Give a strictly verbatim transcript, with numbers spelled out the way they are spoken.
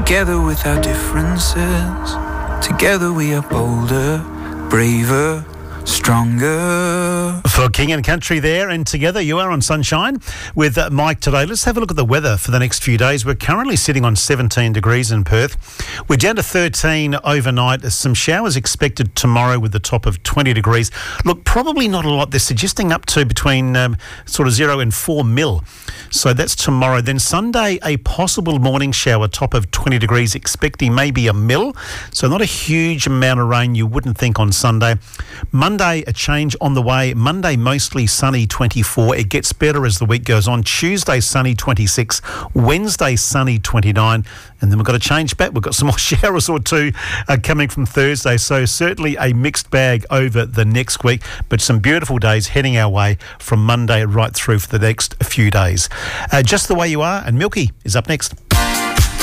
Together with our differences, together we are bolder, braver, stronger. For King and Country there, and together you are on Sunshine with uh, Mike today. Let's have a look at the weather for the next few days. We're currently sitting on seventeen degrees in Perth. We're down to thirteen overnight. There's some showers expected tomorrow with the top of twenty degrees. Look, probably not a lot. They're suggesting up to between um, sort of zero and four mil. So that's tomorrow. Then Sunday, a possible morning shower, top of twenty degrees, expecting maybe a mil. So not a huge amount of rain you wouldn't think on Sunday. Monday, a change on the way. Monday, mostly sunny, twenty-four. It gets better as the week goes on. Tuesday, sunny, twenty-six. Wednesday, sunny, twenty-nine. And then we've got to change back. We've got some more showers or two uh, coming from Thursday. So certainly a mixed bag over the next week, but some beautiful days heading our way from Monday right through for the next few days. Uh, just the way you are, and Milky is up next.